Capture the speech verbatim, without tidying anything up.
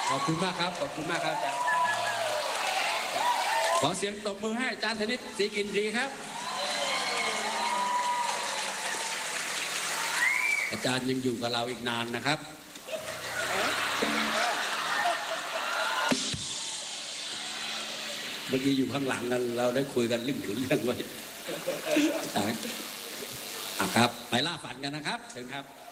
ขอบคุณมากครับขอบคุณมากครับอาจารย์ขอเสียงตบมือให้อาจารย์ธนิตศรีกินรีครับอาจารย์ยังอยู่กับเราอีกนานนะครับเมื่อกี้อยู่ข้างหลังกันเราได้คุยกันเรื่องถึงเรื่องไว้อ่ะครับไปล่าฝันกันนะครับเชิญครับ